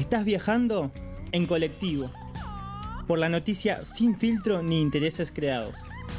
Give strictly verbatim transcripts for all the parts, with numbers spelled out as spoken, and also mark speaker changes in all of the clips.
Speaker 1: Estás viajando en colectivo, por la noticia sin filtro ni intereses creados.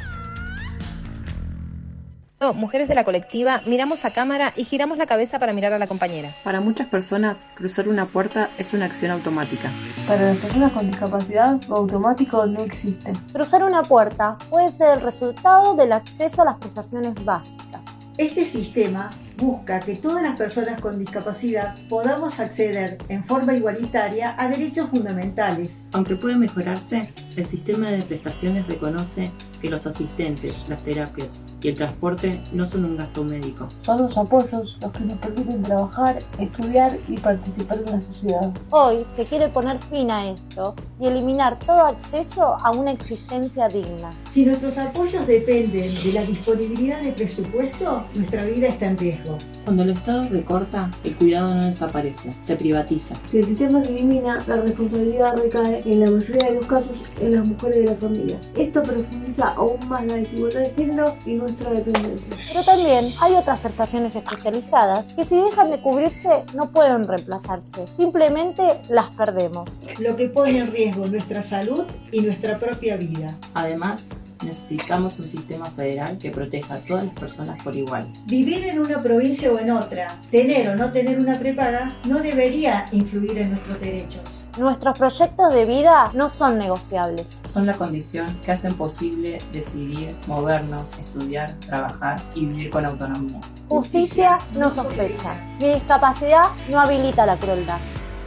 Speaker 2: Mujeres de la colectiva, miramos a cámara y giramos la cabeza para mirar a la compañera.
Speaker 3: Para muchas personas, cruzar una puerta es una acción automática.
Speaker 4: Para las personas con discapacidad, lo automático no existe.
Speaker 5: Cruzar una puerta puede ser el resultado del acceso a las prestaciones básicas.
Speaker 6: Este sistema busca que todas las personas con discapacidad podamos acceder en forma igualitaria a derechos fundamentales.
Speaker 3: Aunque puede mejorarse, el sistema de prestaciones reconoce que los asistentes, las terapias y el transporte no son un gasto médico.
Speaker 4: Son los apoyos los que nos permiten trabajar, estudiar y participar en la sociedad.
Speaker 5: Hoy se quiere poner fin a esto y eliminar todo acceso a una existencia digna.
Speaker 6: Si nuestros apoyos dependen de la disponibilidad de presupuesto, nuestra vida está en riesgo.
Speaker 3: Cuando el Estado recorta, el cuidado no desaparece, se privatiza.
Speaker 4: Si el sistema se elimina, la responsabilidad recae en la mayoría de los casos en las mujeres de la familia. Esto profundiza aún más la desigualdad de género y nuestra dependencia.
Speaker 5: Pero también hay otras prestaciones especializadas que si dejan de cubrirse no pueden reemplazarse, simplemente las perdemos.
Speaker 6: Lo que pone en riesgo nuestra salud y nuestra propia vida.
Speaker 3: Además, necesitamos un sistema federal que proteja a todas las personas por igual.
Speaker 6: Vivir en una provincia o en otra, tener o no tener una prepaga, no debería influir en nuestros derechos.
Speaker 5: Nuestros proyectos de vida no son negociables.
Speaker 3: Son la condición que hacen posible decidir, movernos, estudiar, trabajar y vivir con autonomía.
Speaker 5: Justicia no sospecha. Mi discapacidad no habilita la crueldad.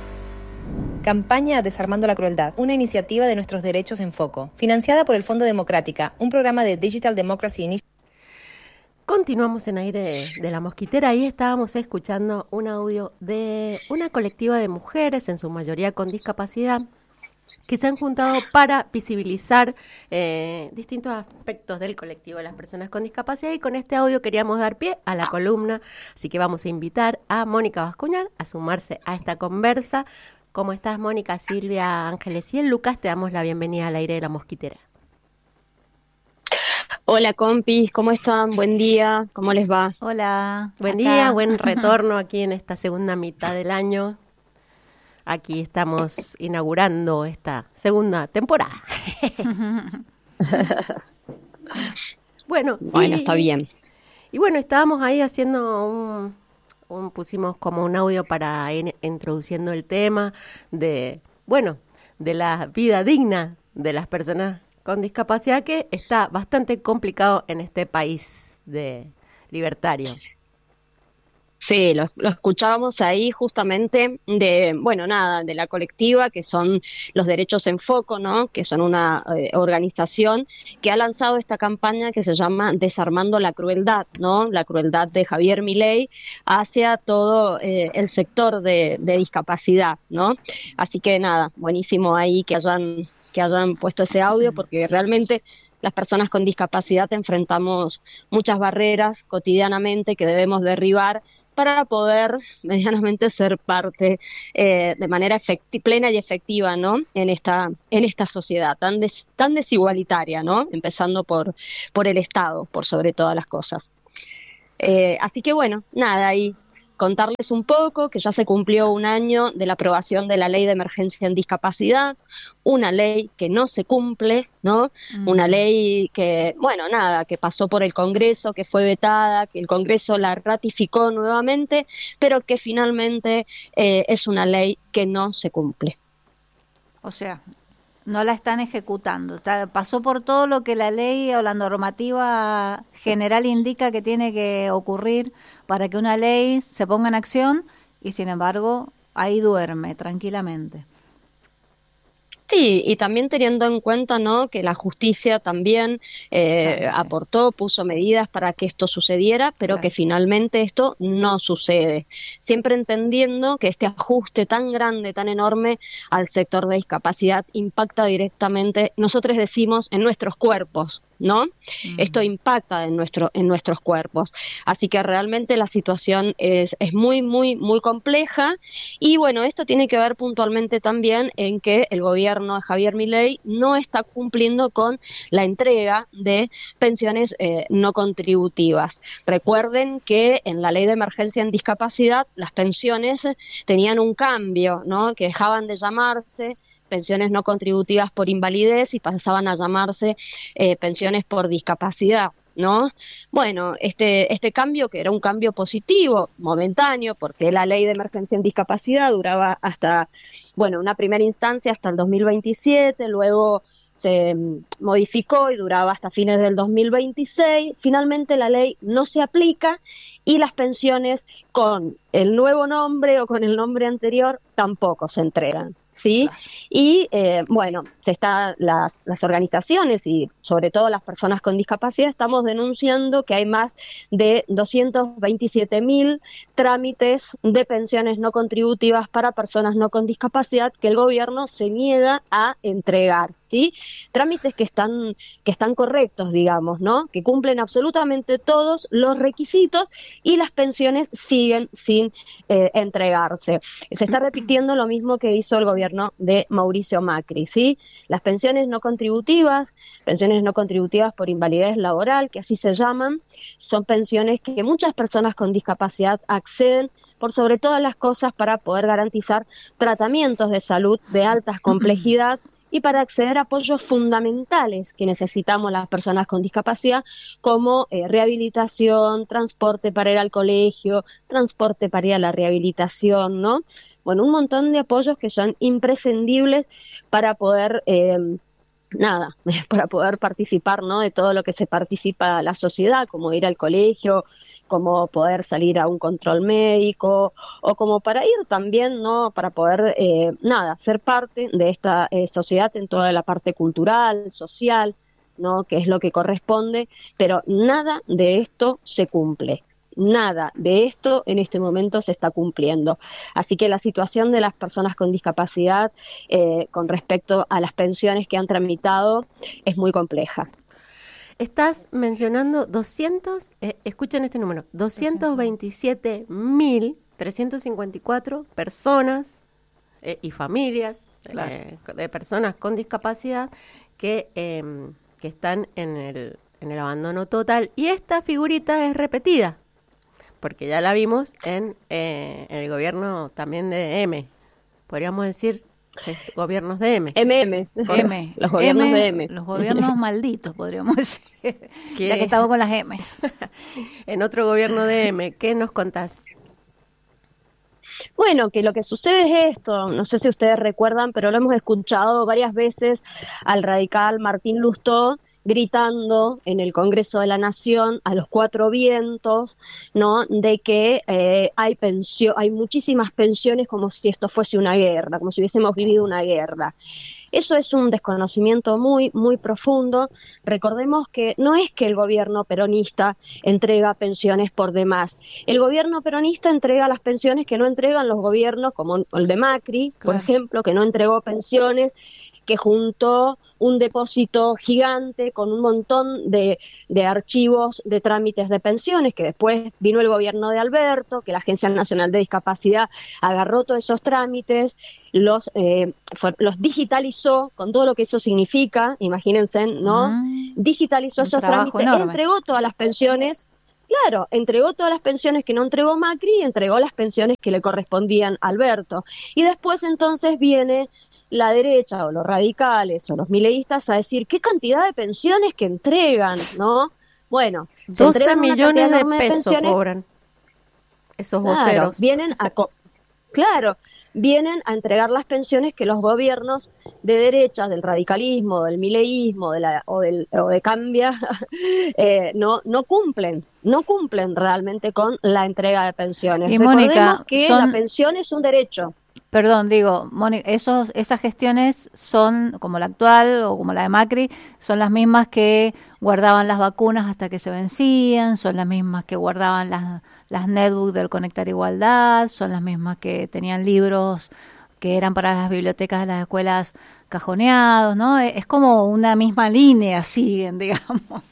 Speaker 2: Campaña Desarmando la Crueldad, una iniciativa de Nuestros Derechos en Foco, financiada por el Fondo Democrática, un programa de Digital Democracy Initiative.
Speaker 7: Continuamos en Aire de, de la Mosquitera y estábamos escuchando un audio de una colectiva de mujeres, en su mayoría con discapacidad, que se han juntado para visibilizar eh, distintos aspectos del colectivo de las personas con discapacidad, y con este audio queríamos dar pie a la columna, así que vamos a invitar a Mónica Bascuñán a sumarse a esta conversa. ¿Cómo estás, Mónica, Silvia, Ángeles y Lucas? Te damos la bienvenida al Aire de la Mosquitera.
Speaker 8: Hola, compis, ¿cómo están? Buen día, ¿cómo les va?
Speaker 7: Hola. Buen
Speaker 8: Acá.
Speaker 7: día, buen retorno aquí en esta segunda mitad del año. Aquí estamos inaugurando esta segunda temporada. Bueno,
Speaker 8: bueno,
Speaker 7: y,
Speaker 8: está bien.
Speaker 7: Y bueno, estábamos ahí haciendo un, un pusimos como un audio para ir introduciendo el tema de, bueno, de la vida digna de las personas con discapacidad, que está bastante complicado en este país de libertario.
Speaker 8: Sí, lo, lo escuchábamos ahí justamente de, bueno, nada, de la colectiva, que son los Derechos en Foco, ¿no? Que son una eh, organización que ha lanzado esta campaña que se llama Desarmando la Crueldad, ¿no? La crueldad de Javier Milei hacia todo eh, el sector de, de discapacidad, ¿no? Así que nada, buenísimo ahí que hayan, que hayan puesto ese audio, porque realmente las personas con discapacidad enfrentamos muchas barreras cotidianamente que debemos derribar para poder medianamente ser parte eh, de manera efecti- plena y efectiva, ¿no? En esta en esta sociedad tan des- tan desigualitaria, ¿no? Empezando por por el Estado, por sobre todas las cosas. Eh, así que bueno, nada, ahí contarles un poco que ya se cumplió un año de la aprobación de la Ley de Emergencia en Discapacidad, una ley que no se cumple, ¿no? Mm. Una ley que, bueno, nada, que pasó por el Congreso, que fue vetada, que el Congreso la ratificó nuevamente, pero que finalmente eh, es una ley que no se cumple.
Speaker 9: O sea, no la están ejecutando. Pasó por todo lo que la ley o la normativa general indica que tiene que ocurrir para que una ley se ponga en acción, y sin embargo ahí duerme tranquilamente.
Speaker 8: Sí, y también teniendo en cuenta, ¿no?, que la justicia también eh, claro, sí. aportó, puso medidas para que esto sucediera, pero claro. que finalmente esto no sucede. Siempre entendiendo que este ajuste tan grande, tan enorme al sector de discapacidad impacta directamente, nosotros decimos, en nuestros cuerpos, ¿no? Mm. Esto impacta en nuestro en nuestros cuerpos. Así que realmente la situación es, es muy, muy, muy compleja. Y bueno, esto tiene que ver puntualmente también en que el gobierno de Javier Milei no está cumpliendo con la entrega de pensiones eh, no contributivas. Recuerden que en la ley de emergencia en discapacidad las pensiones tenían un cambio, ¿no? Que dejaban de llamarse pensiones no contributivas por invalidez y pasaban a llamarse eh, pensiones por discapacidad, ¿no? Bueno, este este cambio, que era un cambio positivo, momentáneo, porque la ley de emergencia en discapacidad duraba hasta, bueno, una primera instancia hasta el dos mil veintisiete, luego se modificó y duraba hasta fines del dos mil veintiséis. Finalmente la ley no se aplica y las pensiones con el nuevo nombre o con el nombre anterior tampoco se entregan. ¿Sí? Claro. Y eh, bueno, se está las, las organizaciones y sobre todo las personas con discapacidad estamos denunciando que hay más de doscientos veintisiete mil trámites de pensiones no contributivas para personas no con discapacidad que el gobierno se niega a entregar, ¿sí? Trámites que están que están correctos, digamos, ¿no? Que cumplen absolutamente todos los requisitos y las pensiones siguen sin eh, entregarse. Se está repitiendo lo mismo que hizo el gobierno de Mauricio Macri, ¿sí? Las pensiones no contributivas, pensiones no contributivas por invalidez laboral, que así se llaman, son pensiones que muchas personas con discapacidad acceden por sobre todas las cosas para poder garantizar tratamientos de salud de alta complejidad y para acceder a apoyos fundamentales que necesitamos las personas con discapacidad, como eh, rehabilitación, transporte para ir al colegio, transporte para ir a la rehabilitación, ¿no? Bueno, un montón de apoyos que son imprescindibles para poder, eh, nada, para poder participar, ¿no? De todo lo que se participa la sociedad, como ir al colegio, como poder salir a un control médico, o como para ir también, ¿no? Para poder, eh, nada, ser parte de esta eh, sociedad en toda la parte cultural, social, ¿no? Que es lo que corresponde, pero nada de esto se cumple. Nada de esto en este momento se está cumpliendo. Así que la situación de las personas con discapacidad eh, con respecto a las pensiones que han tramitado es muy compleja.
Speaker 7: Estás mencionando doscientos, eh, escuchen este número, doscientos veintisiete mil trescientos cincuenta y cuatro personas eh, y familias claro. eh, de personas con discapacidad que, eh, que están en el, en el abandono total. Y esta figurita es repetida, porque ya la vimos en, eh, en el gobierno también de M. Podríamos decir gobiernos de M.
Speaker 8: M M.
Speaker 9: M.
Speaker 8: Los gobiernos
Speaker 9: M,
Speaker 8: de M.
Speaker 9: Los gobiernos malditos, podríamos decir. ¿Qué? Ya que estamos con las M's.
Speaker 7: En otro gobierno de M, ¿qué nos contás?
Speaker 8: Bueno, que lo que sucede es esto, no sé si ustedes recuerdan, pero lo hemos escuchado varias veces al radical Martín Lustó gritando en el Congreso de la Nación a los cuatro vientos, ¿no? De que eh, hay pensio- hay muchísimas pensiones como si esto fuese una guerra, como si hubiésemos vivido una guerra. Eso es un desconocimiento muy, muy profundo. Recordemos que no es que el gobierno peronista entrega pensiones por demás. El gobierno peronista entrega las pensiones que no entregan los gobiernos, como el de Macri, por claro. ejemplo, que no entregó pensiones, que juntó un depósito gigante con un montón de, de archivos de trámites de pensiones, que después vino el gobierno de Alberto, que la Agencia Nacional de Discapacidad agarró todos esos trámites, los eh, fue, los digitalizó con todo lo que eso significa, imagínense, ¿no? Mm. Digitalizó un esos trámites, enorme. Entregó todas las pensiones. Claro, entregó todas las pensiones que no entregó Macri y entregó las pensiones que le correspondían a Alberto. Y después entonces viene la derecha o los radicales o los mileístas a decir qué cantidad de pensiones que entregan, ¿no? Bueno, se
Speaker 7: doce millones de pesos de cobran esos voceros.
Speaker 8: Claro, vienen a co- claro, vienen a entregar las pensiones que los gobiernos de derecha, del radicalismo, del mileísmo, de la, o, del, o de Cambia, eh, no, no cumplen, no cumplen realmente con la entrega de pensiones.
Speaker 9: Y
Speaker 8: Recordemos
Speaker 9: Mónica,
Speaker 8: que
Speaker 9: son...
Speaker 8: la pensión es un derecho.
Speaker 9: Perdón, digo, Mónica, esos, esas gestiones son, como la actual o como la de Macri, son las mismas que guardaban las vacunas hasta que se vencían, son las mismas que guardaban las, las netbooks del Conectar Igualdad, son las mismas que tenían libros que eran para las bibliotecas de las escuelas cajoneados, ¿no? Es como una misma línea, siguen, digamos.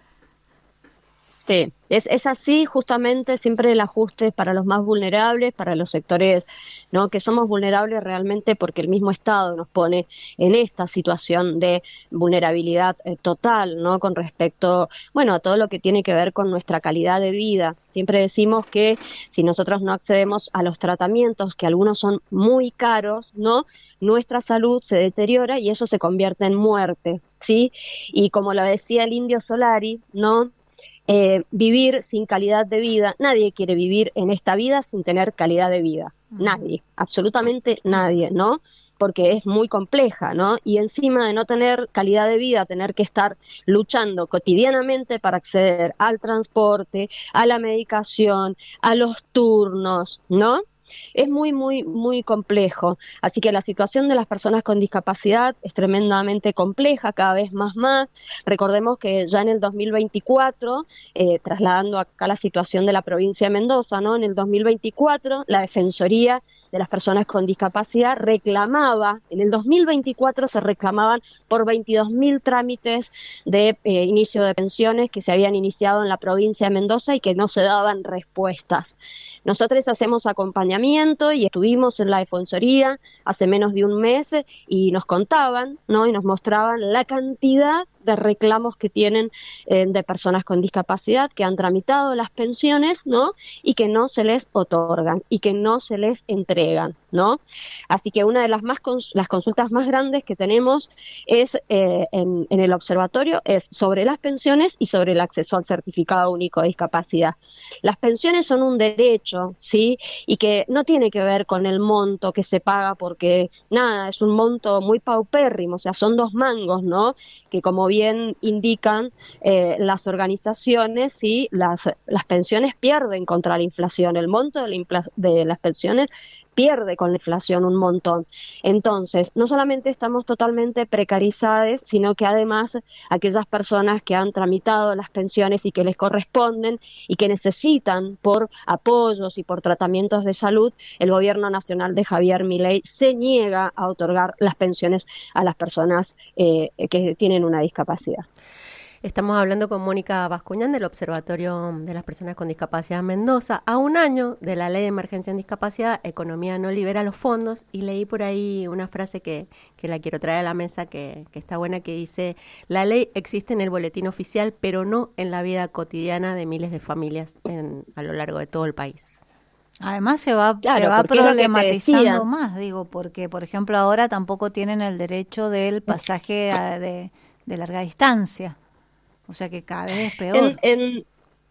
Speaker 8: Sí, es, es así justamente siempre el ajuste para los más vulnerables, para los sectores, ¿no? Que somos vulnerables realmente porque el mismo Estado nos pone en esta situación de vulnerabilidad eh, total, ¿no? Con respecto, bueno, a todo lo que tiene que ver con nuestra calidad de vida. Siempre decimos que si nosotros no accedemos a los tratamientos, que algunos son muy caros, ¿no? Nuestra salud se deteriora y eso se convierte en muerte, ¿sí? Y como lo decía el Indio Solari, ¿no? Eh, vivir sin calidad de vida, nadie quiere vivir en esta vida sin tener calidad de vida, nadie, absolutamente nadie, ¿no? Porque es muy compleja, ¿no? Y encima de no tener calidad de vida, tener que estar luchando cotidianamente para acceder al transporte, a la medicación, a los turnos, ¿no? Es muy, muy, muy complejo. Así que la situación de las personas con discapacidad es tremendamente compleja, cada vez más más. Recordemos que ya en el dos mil veinticuatro, eh, trasladando acá la situación de la provincia de Mendoza, ¿no? En el dos mil veinticuatro, la Defensoría de las Personas con Discapacidad reclamaba, en el dos mil veinticuatro se reclamaban por veintidós mil trámites de eh, inicio de pensiones que se habían iniciado en la provincia de Mendoza y que no se daban respuestas. Nosotros hacemos acompañamiento y estuvimos en la Defensoría hace menos de un mes y nos contaban, ¿no? Y nos mostraban la cantidad de reclamos que tienen eh, de personas con discapacidad que han tramitado las pensiones, ¿no? Y que no se les otorgan y que no se les entregan, ¿no? Así que una de las más cons- las consultas más grandes que tenemos es eh, en, en el observatorio es sobre las pensiones y sobre el acceso al certificado único de discapacidad. Las pensiones son un derecho, ¿sí? Y que no tiene que ver con el monto que se paga porque nada, es un monto muy paupérrimo, o sea, son dos mangos, ¿no? Que como bien indican eh, las organizaciones, ¿sí? las, las pensiones pierden contra la inflación, el monto de, la infla- de las pensiones pierde con la inflación un montón. Entonces, no solamente estamos totalmente precarizadas, sino que además aquellas personas que han tramitado las pensiones y que les corresponden y que necesitan por apoyos y por tratamientos de salud, el gobierno nacional de Javier Milei se niega a otorgar las pensiones a las personas eh, que tienen una discapacidad.
Speaker 7: Estamos hablando con Mónica Bascuñán del Observatorio de las Personas con Discapacidad Mendoza. A un año de la Ley de Emergencia en Discapacidad, Economía no libera los fondos, y leí por ahí una frase que, que la quiero traer a la mesa, que, que está buena, que dice: la ley existe en el boletín oficial, pero no en la vida cotidiana de miles de familias en, a lo largo de todo el país.
Speaker 9: Además se va,
Speaker 8: claro,
Speaker 9: se va problematizando
Speaker 8: que
Speaker 9: más, digo, porque por ejemplo ahora tampoco tienen el derecho del pasaje a, de, de larga distancia. O sea que cada vez es peor.
Speaker 8: En, en,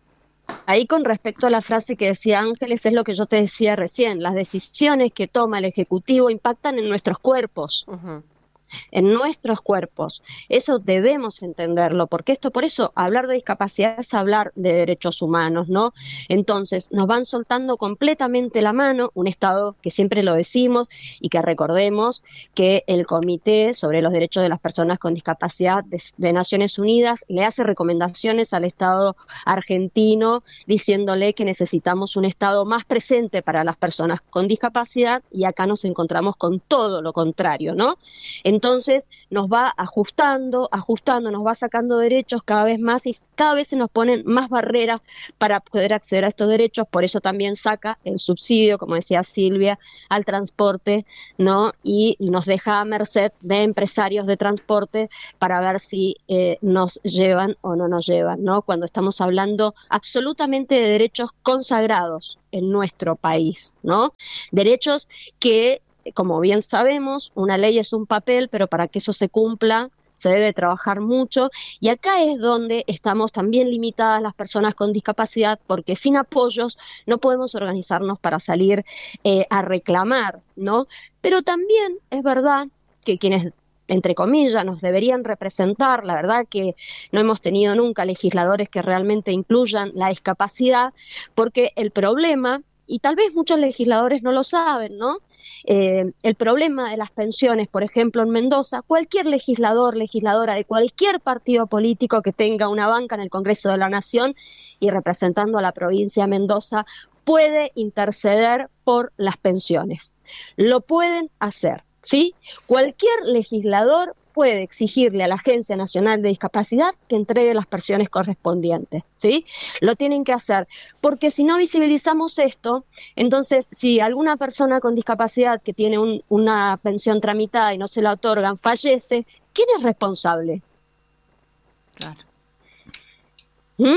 Speaker 8: ahí con respecto a la frase que decía Ángeles, es lo que yo te decía recién, las decisiones que toma el Ejecutivo impactan en nuestros cuerpos. Uh-huh. En nuestros cuerpos. Eso debemos entenderlo, porque esto, por eso, hablar de discapacidad es hablar de derechos humanos, ¿no? Entonces, nos van soltando completamente la mano, un Estado que siempre lo decimos, y que recordemos que el Comité sobre los Derechos de las Personas con Discapacidad de, de Naciones Unidas le hace recomendaciones al Estado argentino, diciéndole que necesitamos un Estado más presente para las personas con discapacidad, y acá nos encontramos con todo lo contrario, ¿no? Entonces, Entonces nos va ajustando, ajustando, nos va sacando derechos cada vez más y cada vez se nos ponen más barreras para poder acceder a estos derechos. Por eso también saca el subsidio, como decía Silvia, al transporte, ¿no? Y nos deja a merced de empresarios de transporte para ver si eh, nos llevan o no nos llevan, ¿no? Cuando estamos hablando absolutamente de derechos consagrados en nuestro país, ¿no? Derechos que, como bien sabemos, una ley es un papel, pero para que eso se cumpla se debe trabajar mucho, y acá es donde estamos también limitadas las personas con discapacidad, porque sin apoyos no podemos organizarnos para salir eh, a reclamar, ¿no? Pero también es verdad que quienes, entre comillas, nos deberían representar, la verdad que no hemos tenido nunca legisladores que realmente incluyan la discapacidad, porque el problema, y tal vez muchos legisladores no lo saben, ¿no? Eh, el problema de las pensiones, por ejemplo, en Mendoza, cualquier legislador, legisladora de cualquier partido político que tenga una banca en el Congreso de la Nación y representando a la provincia de Mendoza puede interceder por las pensiones. lo pueden hacer, ¿sí? Cualquier legislador puede exigirle a la Agencia Nacional de Discapacidad que entregue las pensiones correspondientes, ¿sí? Lo tienen que hacer, porque si no visibilizamos esto, entonces si alguna persona con discapacidad que tiene un, una pensión tramitada y no se la otorgan fallece, ¿quién es responsable?
Speaker 9: Claro.
Speaker 8: ¿Mm?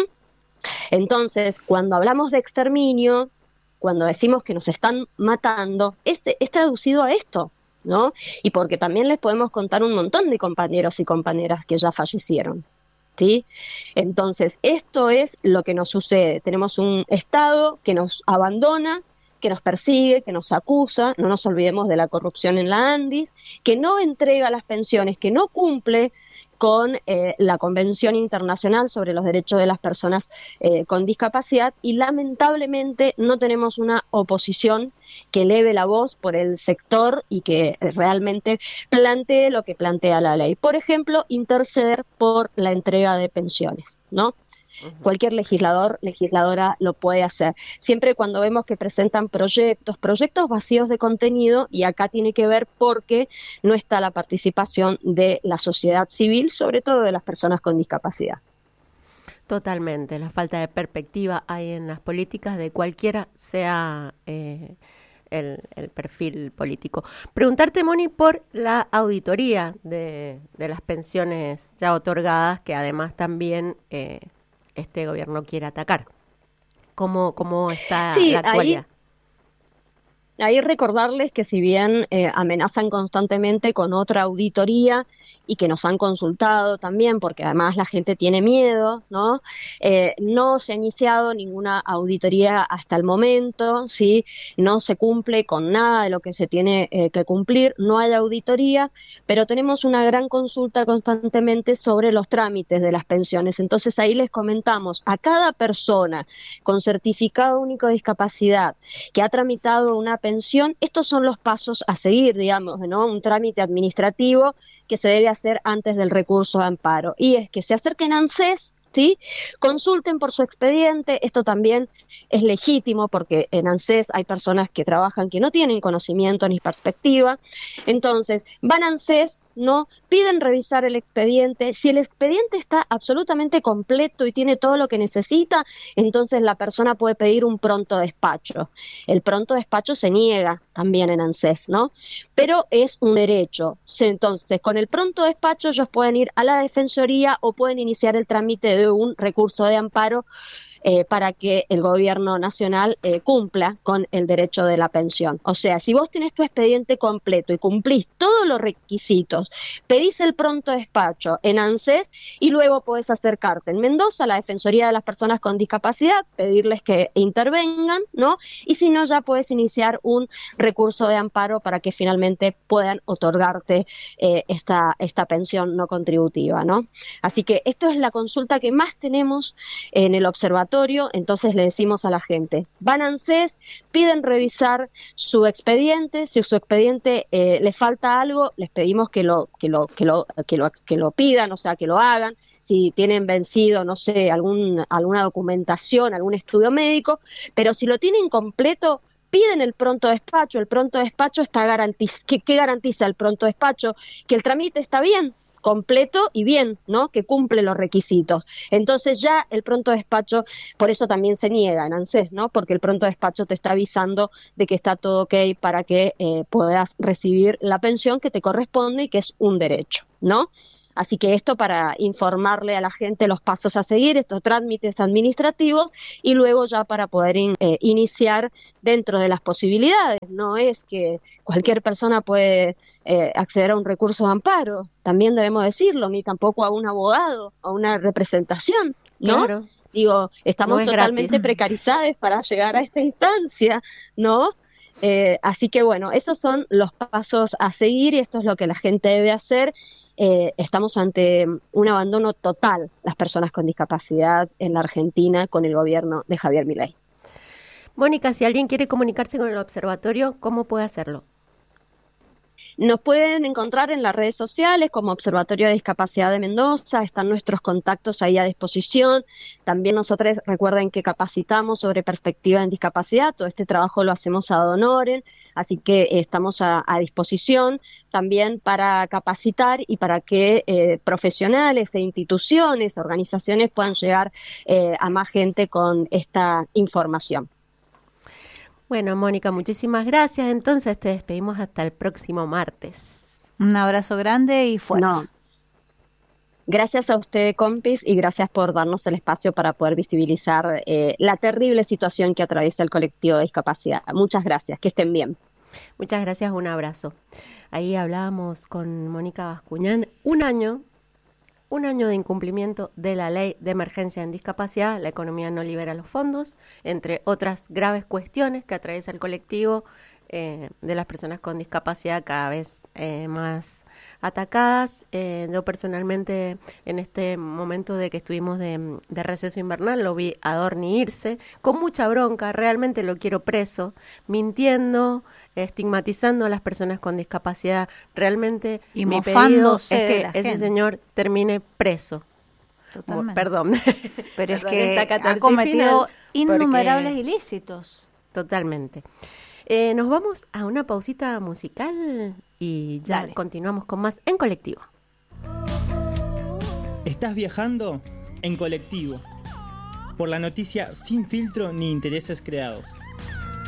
Speaker 8: Entonces, cuando hablamos de exterminio, cuando decimos que nos están matando, es, es traducido a esto, ¿no? Y porque también les podemos contar un montón de compañeros y compañeras que ya fallecieron, ¿sí? Entonces, esto es lo que nos sucede. Tenemos un Estado que nos abandona, que nos persigue, que nos acusa, no nos olvidemos de la corrupción en la ANDIS, que no entrega las pensiones, que no cumple con eh, la Convención Internacional sobre los Derechos de las Personas eh, con Discapacidad, y lamentablemente no tenemos una oposición que eleve la voz por el sector y que realmente plantee lo que plantea la ley. Por ejemplo, interceder por la entrega de pensiones, ¿no? Cualquier legislador, legisladora lo puede hacer. Siempre cuando vemos que presentan proyectos, proyectos vacíos de contenido, y acá tiene que ver porque no está la participación de la sociedad civil, sobre todo de las personas con discapacidad.
Speaker 7: Totalmente, la falta de perspectiva hay en las políticas de cualquiera sea eh, el, el perfil político. Preguntarte, Moni, por la auditoría de, de las pensiones ya otorgadas, que además también eh, este gobierno quiere atacar. ¿Cómo, cómo está
Speaker 8: sí,
Speaker 7: la actualidad?
Speaker 8: Ahí, ahí recordarles que si bien eh, amenazan constantemente con otra auditoría y que nos han consultado también, porque además la gente tiene miedo, ¿no? Eh, no se ha iniciado ninguna auditoría hasta el momento, ¿sí? No se cumple con nada de lo que se tiene eh, que cumplir, no hay auditoría, pero tenemos una gran consulta constantemente sobre los trámites de las pensiones. Entonces ahí les comentamos a cada persona con certificado único de discapacidad que ha tramitado una pensión, estos son los pasos a seguir, digamos, ¿no? Un trámite administrativo que se debe hacer antes del recurso de amparo, y es que se acerquen a ANSES, ¿sí? Consulten por su expediente. Esto también es legítimo porque en ANSES hay personas que trabajan que no tienen conocimiento ni perspectiva. Entonces, van a ANSES, ¿no? Piden revisar el expediente. Si el expediente está absolutamente completo y tiene todo lo que necesita, entonces la persona puede pedir un pronto despacho. El pronto despacho se niega también en ANSES, ¿no? Pero es un derecho. Entonces, con el pronto despacho ellos pueden ir a la Defensoría o pueden iniciar el trámite de un recurso de amparo Eh, para que el gobierno nacional eh, cumpla con el derecho de la pensión. O sea, si vos tenés tu expediente completo y cumplís todos los requisitos, pedís el pronto despacho en ANSES y luego podés acercarte en Mendoza a la Defensoría de las Personas con Discapacidad, pedirles que intervengan, ¿no? Y si no, ya podés iniciar un recurso de amparo para que finalmente puedan otorgarte eh, esta, esta pensión no contributiva, ¿no? Así que esto es la consulta que más tenemos en el observatorio. Entonces le decimos a la gente, van a ANSES, piden revisar su expediente, si su expediente eh, le falta algo, les pedimos que lo, que lo, que lo, que lo, que lo pidan, o sea, que lo hagan. Si tienen vencido, no sé, algún, alguna documentación, algún estudio médico, pero si lo tienen completo, piden el pronto despacho. El pronto despacho está garantiz- ¿qué, qué garantiza el pronto despacho? Que el trámite está bien, completo y bien, ¿no? Que cumple los requisitos. Entonces ya el pronto despacho, por eso también se niega en ANSES, ¿no? Porque el pronto despacho te está avisando de que está todo ok para que eh, puedas recibir la pensión que te corresponde y que es un derecho, ¿no? Así que esto para informarle a la gente los pasos a seguir, estos trámites administrativos, y luego ya para poder in, eh, iniciar dentro de las posibilidades. No es que cualquier persona puede eh, acceder a un recurso de amparo, también debemos decirlo, ni tampoco a un abogado, a una representación, ¿no? Claro. Digo, estamos no totalmente gratis. Precarizados para llegar a esta instancia, ¿no? Eh, así que bueno, esos son los pasos a seguir y esto es lo que la gente debe hacer. Eh, estamos ante un abandono total las personas con discapacidad en la Argentina con el gobierno de Javier Milei.
Speaker 7: Mónica, si alguien quiere comunicarse con el observatorio, ¿cómo puede hacerlo?
Speaker 8: Nos pueden encontrar en las redes sociales como Observatorio de Discapacidad de Mendoza, están nuestros contactos ahí a disposición. También nosotros recuerden que capacitamos sobre perspectiva en discapacidad, todo este trabajo lo hacemos ad honorem, así que estamos a, a disposición también para capacitar y para que eh, profesionales e instituciones, organizaciones puedan llegar eh, a más gente con esta información.
Speaker 7: Bueno, Mónica, muchísimas gracias. Entonces te despedimos hasta el próximo martes.
Speaker 9: Un abrazo grande y fuerte.
Speaker 8: No. Gracias a usted, compis, y gracias por darnos el espacio para poder visibilizar eh, la terrible situación que atraviesa el colectivo de discapacidad. Muchas gracias, que estén bien.
Speaker 7: Muchas gracias, un abrazo. Ahí hablábamos con Mónica Bascuñán. Un año, un año de incumplimiento de la ley de emergencia en discapacidad. La economía no libera los fondos, entre otras graves cuestiones que atraviesa el colectivo eh, de las personas con discapacidad cada vez eh, más atacadas. Eh, yo personalmente en este momento de que estuvimos de, de receso invernal lo vi a Dorni irse con mucha bronca, realmente lo quiero preso, mintiendo, estigmatizando a las personas con discapacidad. Realmente
Speaker 9: y
Speaker 7: mi pedido es que ese
Speaker 9: gente.
Speaker 7: señor termine preso.
Speaker 9: Totalmente.
Speaker 7: Perdón.
Speaker 9: Pero es
Speaker 7: Perdón,
Speaker 9: que
Speaker 7: esta
Speaker 9: ha
Speaker 7: catarsis
Speaker 9: cometido
Speaker 7: final,
Speaker 9: innumerables
Speaker 7: porque-
Speaker 9: ilícitos.
Speaker 7: Totalmente. Eh, nos vamos a una pausita musical y ya
Speaker 9: Dale.
Speaker 7: continuamos con más en colectivo.
Speaker 1: Estás viajando en colectivo por la noticia sin filtro ni intereses creados.